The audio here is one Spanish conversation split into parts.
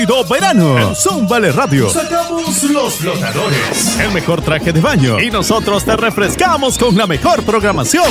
Verano en Zúmbale Radio. Sacamos los flotadores, El mejor traje de baño y nosotros te refrescamos con la mejor programación.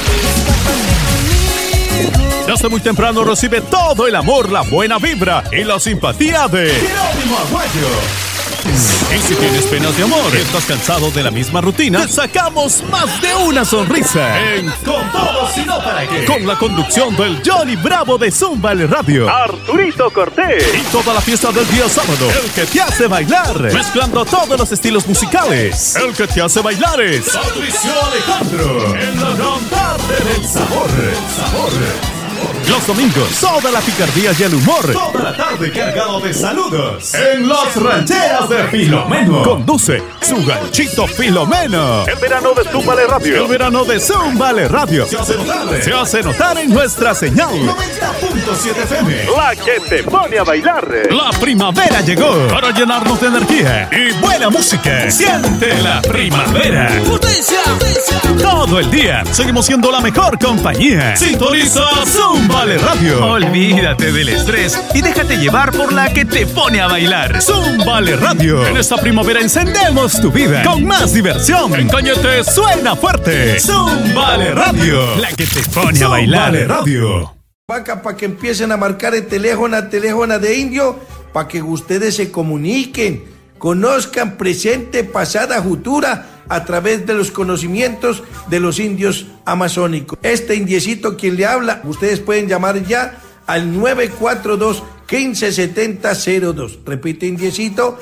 Desde muy temprano recibe todo el amor, la buena vibra y la simpatía de Jerónimo Aguayo. Y si tienes penas de amor y estás cansado de la misma rutina, te sacamos más de una sonrisa en Con todo, si no para qué. con la conducción del Johnny Bravo de Zúmbale Radio, Arturito Cortés. y toda la fiesta del día sábado, el que te hace bailar, mezclando todos los estilos musicales. El que te hace bailar es Patricio Alejandro. En la gran tarde del sabor. los domingos, toda la picardía y el humor. Toda la tarde cargado de saludos. En las rancheras de Filomeno. Conduce su ganchito Filomeno. El verano de Zúmbale Radio. El verano de Zúmbale Radio Se hace notar. se hace notar en nuestra señal. 90.7 FM. La que te pone a bailar. La primavera llegó para llenarnos de energía y buena música. Siente la primavera. ¡Potencia! Todo el día seguimos siendo la mejor compañía. Sintoniza Zúmbale Radio. Olvídate del estrés y déjate llevar por la que te pone a bailar. Zúmbale Radio. En esta primavera encendemos tu vida con más diversión. En Cañete suena fuerte. Zúmbale Radio. La que te pone a bailar. Zúmbale Radio. Vaca para que empiecen a marcar el teléfono de indio, para que ustedes se comuniquen, conozcan presente, pasada, futura, a través de los conocimientos de los indios amazónicos. Este indiecito quien le habla, ustedes pueden llamar ya al 942-157002. Repite, indiecito,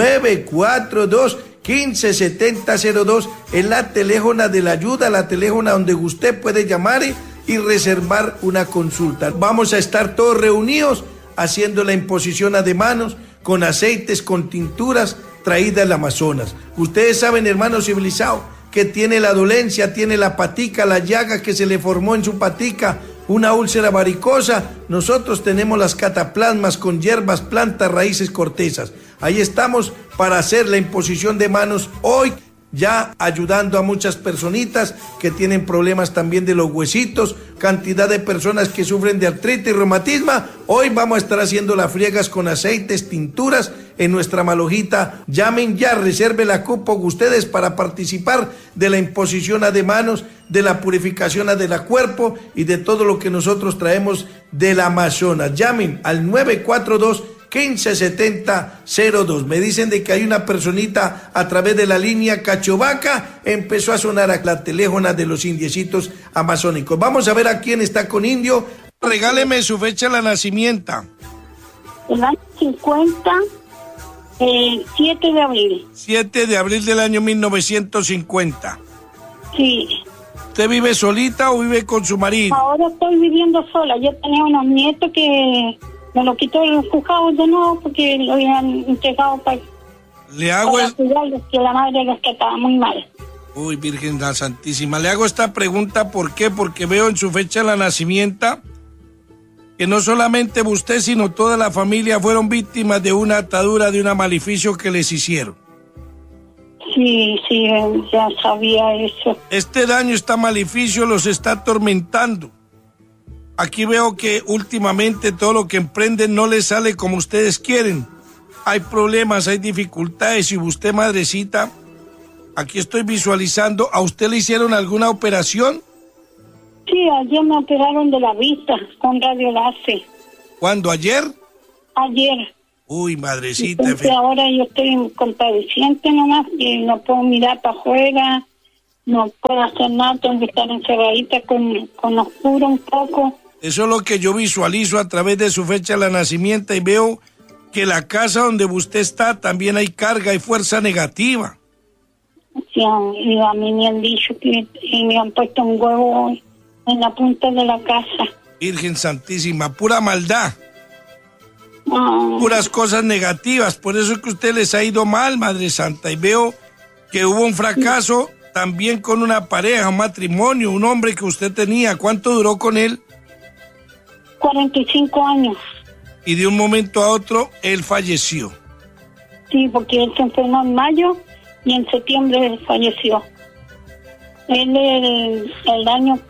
942-157002. Es la teléfona de la ayuda, la teléfona donde usted puede llamar y reservar una consulta. Vamos a estar todos reunidos haciendo la imposición de manos con aceites, con tinturas traídas del Amazonas. Ustedes saben, hermano civilizado, que tiene la dolencia, tiene la patica, la llaga que se le formó en su patica, una úlcera varicosa. Nosotros tenemos las cataplasmas con hierbas, plantas, raíces, cortezas. Ahí estamos para hacer la imposición de manos hoy, ya ayudando a muchas personitas que tienen problemas también de los huesitos, cantidad de personas que sufren de artritis y reumatismo. Hoy vamos a estar haciendo las friegas con aceites, tinturas en nuestra malojita. Llamen ya, reserve la cupo ustedes para participar de la imposición de manos, de la purificación del cuerpo y de todo lo que nosotros traemos del Amazonas. Llamen al 942-157002. Me dicen de que hay una personita a través de la línea Cachovaca, empezó a sonar a la teléfona de los indiecitos amazónicos. Vamos a ver a quién está con indio. Regáleme su fecha de nacimiento. El año 50, 7 de abril. 7 de abril del año 1950. Sí. ¿Usted vive solita o vive con su marido? Ahora estoy viviendo sola. Yo tenía unos nietos que me lo quitó el juzgado de nuevo porque lo habían entregado para cuidarlos, que la madre los que estaba muy mal. Uy, Virgen la Santísima. Le hago esta pregunta, ¿por qué? Porque veo en su fecha de nacimiento que no solamente usted, sino toda la familia fueron víctimas de una atadura, de un maleficio que les hicieron. Sí, ya sabía eso. Este daño, este maleficio los está atormentando. Aquí veo que últimamente todo lo que emprenden no les sale como ustedes quieren. Hay problemas, hay dificultades. Y usted, madrecita, aquí estoy visualizando, ¿a usted le hicieron alguna operación? Sí, ayer me operaron de la vista con radio láser. ¿Cuándo? ¿Ayer? Ayer. Uy, madrecita. Entonces ahora yo estoy compadeciente nomás y no puedo mirar para afuera, no puedo hacer nada, tengo que estar encerradita con oscuro un poco. Eso es lo que yo visualizo a través de su fecha de nacimiento y veo que la casa donde usted está también hay carga y fuerza negativa. Sí, y a mí me han dicho que me han puesto un huevo en la punta de la casa. Virgen Santísima, pura maldad. Puras cosas negativas, por eso es que a usted les ha ido mal, Madre Santa, y veo que hubo un fracaso también con una pareja, un matrimonio, un hombre que usted tenía. ¿Cuánto duró con él? 45 años. Y de un momento a otro, él falleció. Sí, porque él se enfermó en mayo y en septiembre falleció. Él el año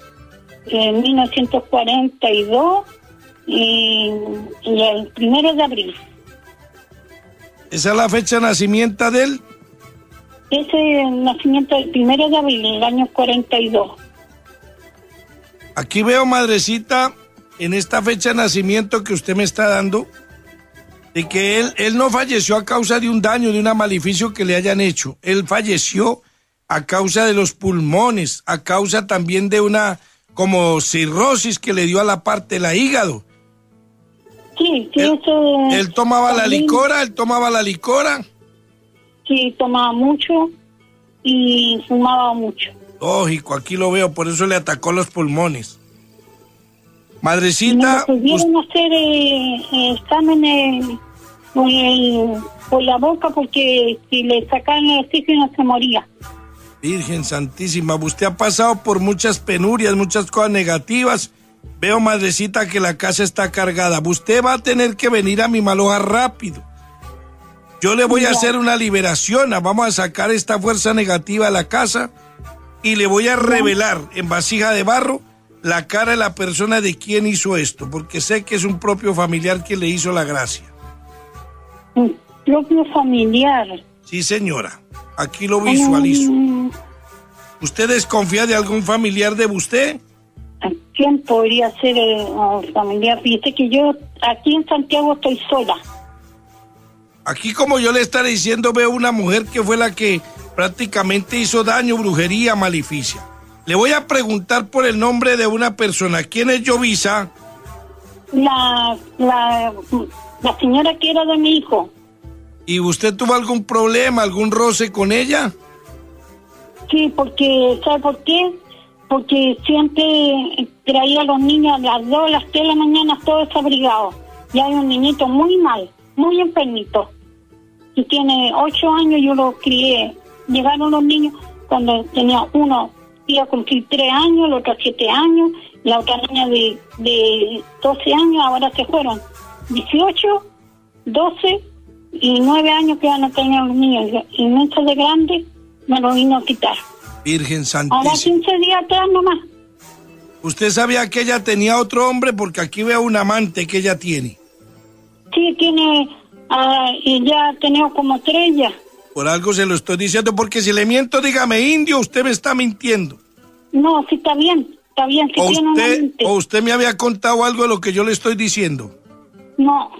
1942 y el 1 de abril. ¿Esa es la fecha de nacimiento de él? Ese es el nacimiento del 1 de abril del año 42. Aquí veo, madrecita, en esta fecha de nacimiento que usted me está dando, de que él no falleció a causa de un daño, de un maleficio que le hayan hecho. Él falleció a causa de los pulmones, a causa también de una como cirrosis que le dio a la parte del hígado. Sí, eso... ¿Él tomaba también, la licora? Sí, tomaba mucho y fumaba mucho. Lógico, aquí lo veo, por eso le atacó los pulmones. Madrecita... Me pudieron hacer exámenes por la boca porque si le sacaban el oxígeno se moría. Virgen Santísima, usted ha pasado por muchas penurias, muchas cosas negativas. Veo, madrecita, que la casa está cargada. Usted va a tener que venir a mi Maloja rápido. Yo le voy a hacer una liberación. Vamos a sacar esta fuerza negativa de la casa y le voy a revelar en vasija de barro la cara de la persona de quien hizo esto, porque sé que es un propio familiar que le hizo la gracia. ¿Un propio familiar? Sí, señora. Aquí lo visualizo. ¿Usted desconfía de algún familiar de usted? ¿Quién podría ser el familiar? Fíjate que yo aquí en Santiago estoy sola. Aquí, como yo le estaré diciendo, veo una mujer que fue la que prácticamente hizo daño, brujería, maleficia. Le voy a preguntar por el nombre de una persona. ¿Quién es Llovisa? La señora que era de mi hijo. ¿Y usted tuvo algún problema, algún roce con ella? Sí, porque, ¿sabe por qué? Porque siempre traía a los niños a las 2, a las 3 de la mañana todos desabrigados. Y hay un niñito muy mal, muy enfermito. Y tiene 8 años, yo lo crié. Llegaron los niños cuando tenía uno, iba a cumplir 3 años, el otro 7 años, la otra niña de 12 años, ahora se fueron 18, 12 y 9 años que ya no tenían los niños. Y muchos de grandes me lo vino a quitar. Virgen Santísima. Ahora 15 días atrás nomás. ¿Usted sabía que ella tenía otro hombre? Porque aquí veo un amante que ella tiene. Sí, tiene, y ya ha tenido como 3 ya. Por algo se lo estoy diciendo, porque si le miento, dígame, indio, usted me está mintiendo. No, sí está bien, si tiene una mente. ¿O usted me había contado algo de lo que yo le estoy diciendo? No.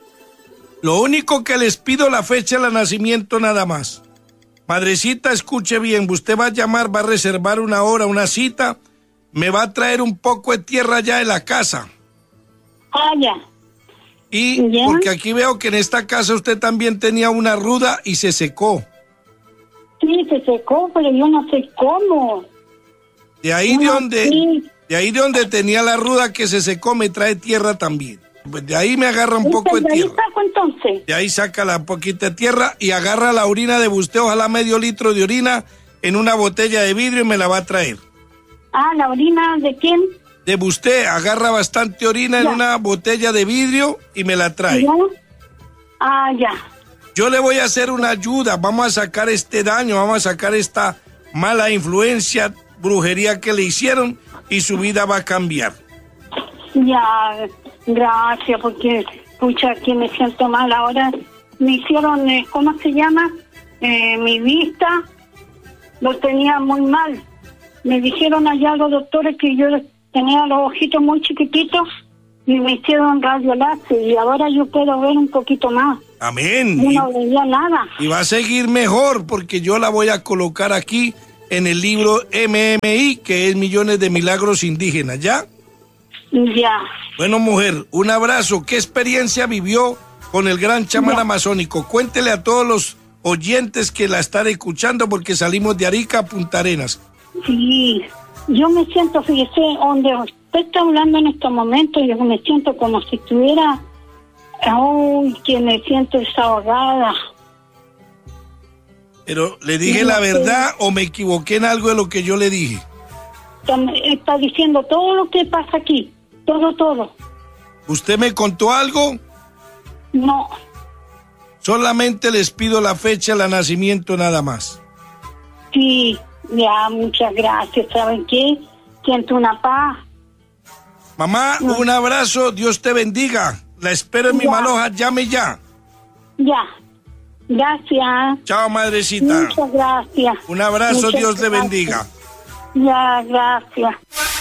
Lo único que les pido la fecha de nacimiento nada más. Madrecita, escuche bien, usted va a llamar, va a reservar una hora, una cita, me va a traer un poco de tierra ya de la casa. Ah, ya. Y ¿Ya? Porque aquí veo que en esta casa usted también tenía una ruda y se secó. Sí, se secó, pero yo no sé cómo. De ahí No, sí. de ahí de donde tenía la ruda que se secó, me trae tierra también. Pues de ahí me agarra un poco de ¿De ahí tierra. saco entonces? De ahí saca la poquita de tierra y agarra la orina de usted, ojalá medio litro de orina en una botella de vidrio y me la va a traer. Ah, ¿la orina de quién? De usted, agarra bastante orina en una botella de vidrio y me la trae. ¿Ya? Ah, ya. Yo le voy a hacer una ayuda, vamos a sacar este daño, vamos a sacar esta mala influencia, brujería que le hicieron y su vida va a cambiar. Ya, gracias, porque, pucha, aquí me siento mal. Ahora me hicieron, ¿cómo se llama? Mi vista, lo tenía muy mal. Me dijeron allá los doctores que yo tenía los ojitos muy chiquititos y me hicieron radio láser y ahora yo puedo ver un poquito más. Amén. Yo no veía nada. Y va a seguir mejor porque yo la voy a colocar aquí en el libro MMI, que es Millones de Milagros Indígenas, ¿ya? Ya. Bueno, mujer, un abrazo. ¿Qué experiencia vivió con el gran chamán amazónico? Cuéntele a todos los oyentes que la están escuchando porque salimos de Arica a Punta Arenas. Sí, yo me siento, fíjese, donde usted está hablando en estos momentos, yo me siento como si estuviera, que me siento desahogada. Pero, ¿le dije la verdad o me equivoqué en algo de lo que yo le dije? Está diciendo todo lo que pasa aquí, todo. ¿Usted me contó algo? No. Solamente les pido la fecha de nacimiento nada más. Sí, ya, muchas gracias. ¿Saben qué? Siento una paz. Mamá, un abrazo, Dios te bendiga. La espero en mi Maloja, llame ya. Ya. Gracias. Chao, madrecita. Muchas gracias. Un abrazo, Muchas Dios le gracias. bendiga. Ya, gracias.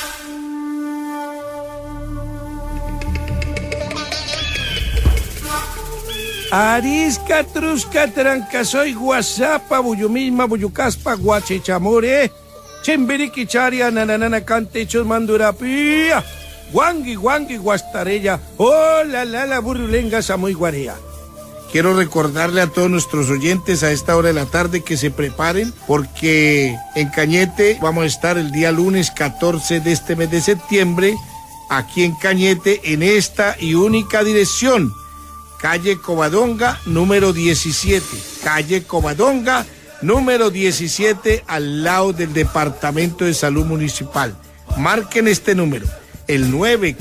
Arisca, trusca, trancasoy, guasapa, buyumisma, buyucaspa, guachichamore, chimbiriquicharia, nananana, cantechos, mandurapía, guangui, guastarella, oh, la, burrulenga, samoy, guarea. Quiero recordarle a todos nuestros oyentes a esta hora de la tarde que se preparen porque en Cañete vamos a estar el día lunes 14 de este mes de septiembre, aquí en Cañete, en esta y única dirección. Calle Covadonga, número 17. Calle Covadonga, número 17, al lado del Departamento de Salud Municipal. Marquen este número, el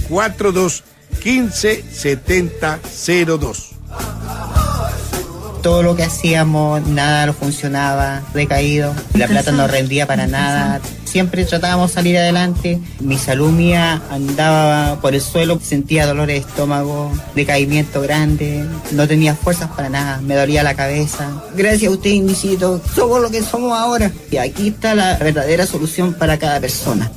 942-157002. Todo lo que hacíamos, nada lo funcionaba, decaído, la plata no rendía para nada. Siempre tratábamos de salir adelante. Mi salud mía andaba por el suelo, sentía dolor de estómago, decaimiento grande, no tenía fuerzas para nada, me dolía la cabeza. Gracias a usted, Indicito, somos lo que somos ahora. Y aquí está la verdadera solución para cada persona.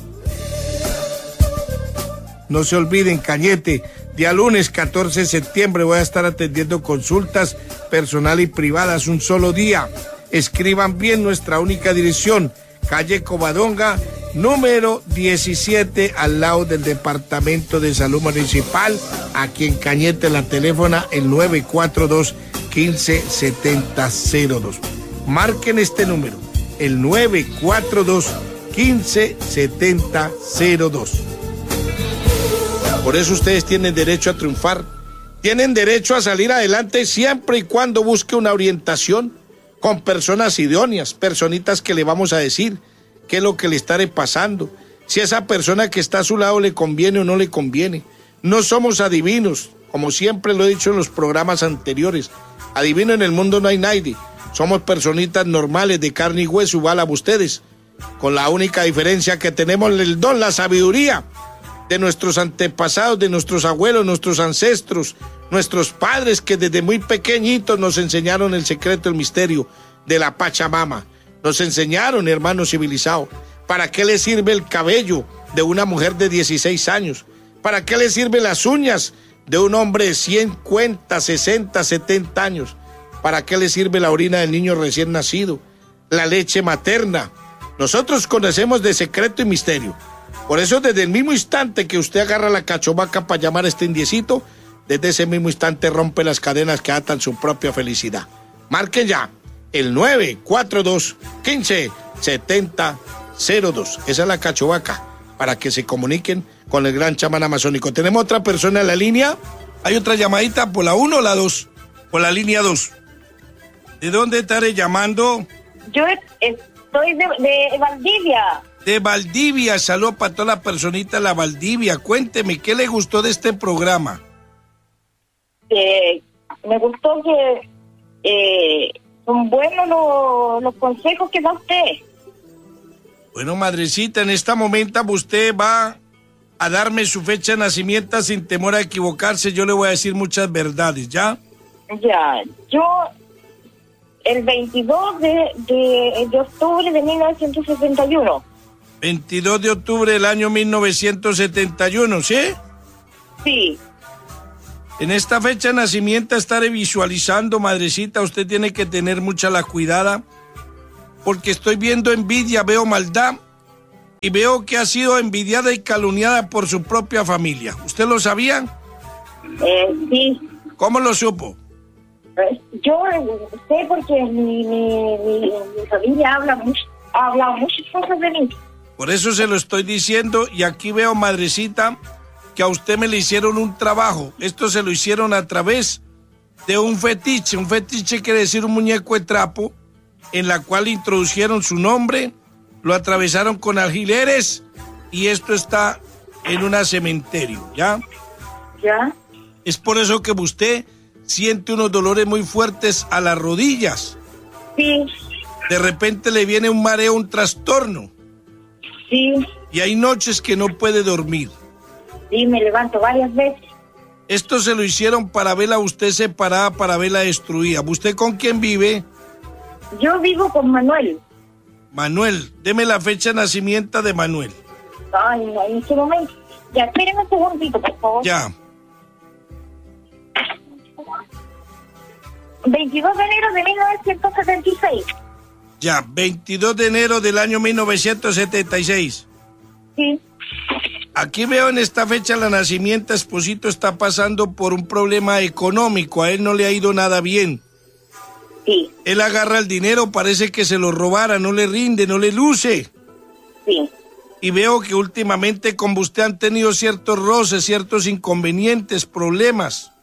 No se olviden, Cañete, día lunes 14 de septiembre voy a estar atendiendo consultas personal y privadas un solo día. Escriban bien nuestra única dirección, calle Covadonga, número 17, al lado del Departamento de Salud Municipal, aquí en Cañete. La teléfona el 942-157002. Marquen este número, el 942-157002. Por eso ustedes tienen derecho a triunfar, tienen derecho a salir adelante siempre y cuando busque una orientación con personas idóneas, personitas que le vamos a decir qué es lo que le estaré pasando, si a esa persona que está a su lado le conviene o no le conviene. No somos adivinos, como siempre lo he dicho en los programas anteriores. Adivino en el mundo no hay nadie, somos personitas normales de carne y hueso, igual a ustedes, con la única diferencia que tenemos el don, la sabiduría de nuestros antepasados, de nuestros abuelos, nuestros ancestros, nuestros padres que desde muy pequeñitos nos enseñaron el secreto, el misterio de la Pachamama. Nos enseñaron, hermanos civilizados, para qué le sirve el cabello de una mujer de 16 años, para qué le sirven las uñas de un hombre de 50, 60, 70 años, para qué le sirve la orina del niño recién nacido, la leche materna. Nosotros conocemos de secreto y misterio. Por eso, desde el mismo instante que usted agarra la cachovaca para llamar a este indiecito, desde ese mismo instante rompe las cadenas que atan su propia felicidad. Marquen ya el 942-157002. Esa es la cachovaca, para que se comuniquen con el gran chamán amazónico. ¿Tenemos otra persona en la línea? ¿Hay otra llamadita por la 1 o la 2? Por la línea 2. ¿De dónde estaré llamando? Yo estoy de Valdivia. De Valdivia, saludos para toda la personita de la Valdivia. Cuénteme, ¿qué le gustó de este programa? Me gustó que son buenos los consejos que da usted. Bueno, madrecita, en esta momento usted va a darme su fecha de nacimiento sin temor a equivocarse. Yo le voy a decir muchas verdades, ¿ya? Ya, yo el 22 de octubre de 1971. 22 de octubre del año 1971, ¿sí? Sí. En esta fecha de nacimiento estaré visualizando, madrecita, usted tiene que tener mucha la cuidada, porque estoy viendo envidia, veo maldad, y veo que ha sido envidiada y calumniada por su propia familia. ¿Usted lo sabía? Sí. ¿Cómo lo supo? Yo sé porque mi familia habla muchas cosas de mí. Por eso se lo estoy diciendo, y aquí veo, madrecita, que a usted me le hicieron un trabajo. Esto se lo hicieron a través de un fetiche. Un fetiche quiere decir un muñeco de trapo, en la cual introdujeron su nombre, lo atravesaron con alfileres, y esto está en un cementerio, ¿ya? ¿Ya? Es por eso que usted siente unos dolores muy fuertes a las rodillas. Sí. De repente le viene un mareo, un trastorno. Sí. Y hay noches que no puede dormir. Sí, me levanto varias veces. Esto se lo hicieron para verla a usted separada, para verla destruida. ¿Usted con quién vive? Yo vivo con Manuel. Manuel, deme la fecha de nacimiento de Manuel. Ay, no, en ese momento. Ya, espérenme un segundito, por favor. Ya. 22 de enero de 1976. Ya, 22 de enero del año 1976. Sí. Aquí veo en esta fecha de nacimiento, esposito está pasando por un problema económico. A él no le ha ido nada bien. Sí. Él agarra el dinero, parece que se lo robara, no le rinde, no le luce. Sí. Y veo que últimamente con usted han tenido ciertos roces, ciertos inconvenientes, problemas.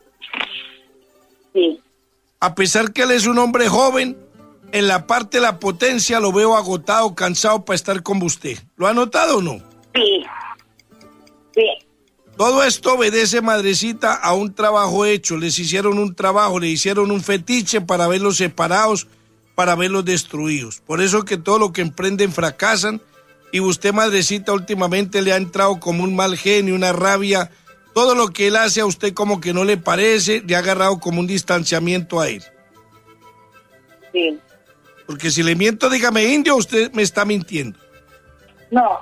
Sí. A pesar que él es un hombre joven, en la parte de la potencia lo veo agotado, cansado para estar con usted. ¿Lo ha notado o no? Sí. Sí. Todo esto obedece, madrecita, a un trabajo hecho. Les hicieron un trabajo, le hicieron un fetiche para verlos separados, para verlos destruidos. Por eso que todo lo que emprenden fracasan. Y usted, madrecita, últimamente le ha entrado como un mal genio, una rabia. Todo lo que él hace a usted como que no le parece, le ha agarrado como un distanciamiento a él. Sí. Porque si le miento, dígame, indio, usted me está mintiendo. No.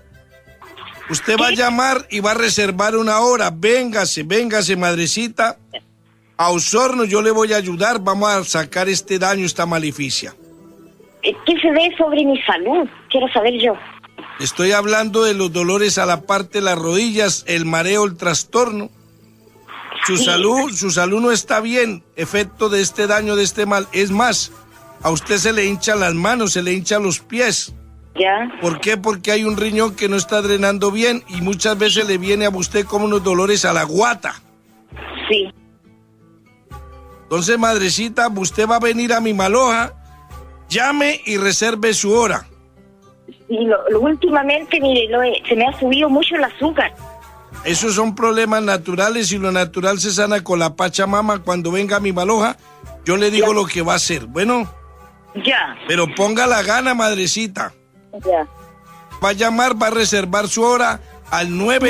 Usted va a llamar y va a reservar una hora. Véngase, madrecita. A Osorno yo le voy a ayudar. Vamos a sacar este daño, esta maleficia. ¿Qué se ve sobre mi salud? Quiero saber yo. Estoy hablando de los dolores a la parte de las rodillas, el mareo, el trastorno. Su salud no está bien, efecto de este daño, de este mal. Es más, a usted se le hinchan las manos, se le hinchan los pies. ¿Ya? ¿Por qué? Porque hay un riñón que no está drenando bien y muchas veces le viene a usted como unos dolores a la guata. Sí. Entonces, madrecita, usted va a venir a mi Maloja, llame y reserve su hora. Y lo últimamente, mire, se me ha subido mucho el azúcar. Esos son problemas naturales y lo natural se sana con la Pachamama. Cuando venga a mi Maloja, yo le digo lo que va a hacer. Bueno, ya. Pero ponga la gana, madrecita. Ya. Va a llamar, va a reservar su hora al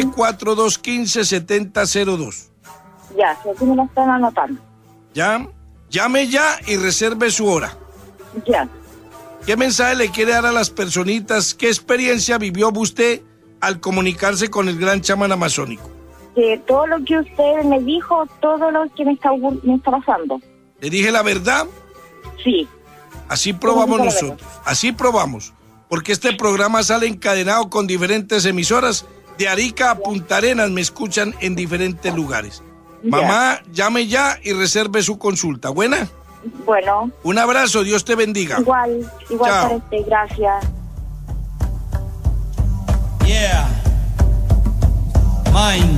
942-15-7002. Ya, si aquí me lo están anotando. ¿Ya? Llame ya y reserve su hora. Ya. ¿Qué mensaje le quiere dar a las personitas? ¿Qué experiencia vivió usted al comunicarse con el gran chamán amazónico? Que todo lo que usted me dijo, todo lo que me está pasando. ¿Le dije la verdad? Sí. Así probamos nosotros, así probamos. Porque este programa sale encadenado con diferentes emisoras. De Arica a Punta Arenas me escuchan en diferentes lugares. Ya. Mamá, llame ya y reserve su consulta. ¿Buena? Bueno. Un abrazo, Dios te bendiga. Igual Chao. para usted, gracias. Yeah. Mine.